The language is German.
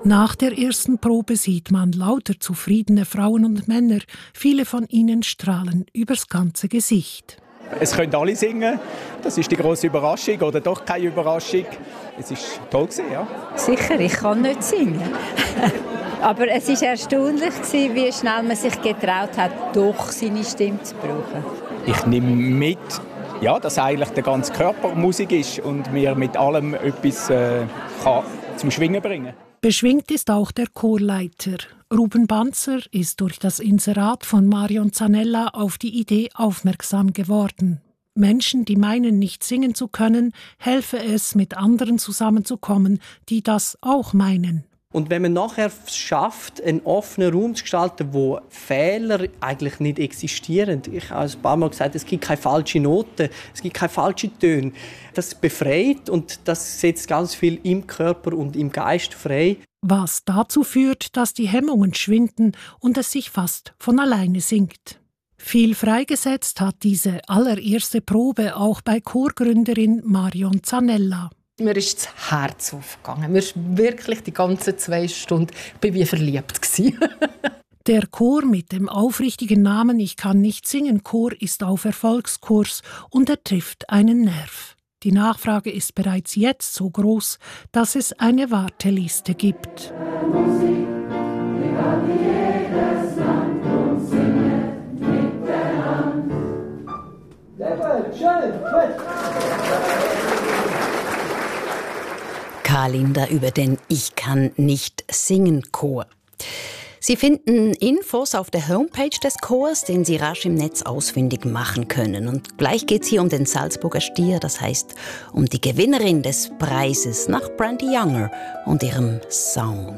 Nach der ersten Probe sieht man lauter zufriedene Frauen und Männer. Viele von ihnen strahlen übers ganze Gesicht. Es können alle singen. Das ist die grosse Überraschung oder doch keine Überraschung. Es war toll, ja. Sicher, ich kann nicht singen. Aber es war erstaunlich, wie schnell man sich getraut hat, doch seine Stimme zu brauchen. Ich nehme mit, ja, dass eigentlich der ganze Körper Musik ist und mir mit allem etwas kann zum Schwingen bringen kann. Beschwingt ist auch der Chorleiter. Ruben Banzer ist durch das Inserat von Marion Zanella auf die Idee aufmerksam geworden. Menschen, die meinen, nicht singen zu können, helfe es, mit anderen zusammenzukommen, die das auch meinen. Und wenn man nachher schafft, einen offenen Raum zu gestalten, wo Fehler eigentlich nicht existieren. Ich habe ein paar Mal gesagt, es gibt keine falschen Noten, es gibt keine falschen Töne. Das befreit und das setzt ganz viel im Körper und im Geist frei. Was dazu führt, dass die Hemmungen schwinden und es sich fast von alleine singt. Viel freigesetzt hat diese allererste Probe auch bei Chorgründerin Marion Zanella. Mir ist das Herz aufgegangen. Mir ist wirklich die ganzen 2 Stunden wie verliebt gewesen. Der Chor mit dem aufrichtigen Namen Ich kann nicht singen Chor ist auf Erfolgskurs und er trifft einen Nerv. Die Nachfrage ist bereits jetzt so groß, dass es eine Warteliste gibt. Karlinda über den Ich kann nicht singen Chor. Sie finden Infos auf der Homepage des Chors, den Sie rasch im Netz ausfindig machen können. Und gleich geht es hier um den Salzburger Stier, das heißt um die Gewinnerin des Preises nach Brandy Younger und ihrem Sound.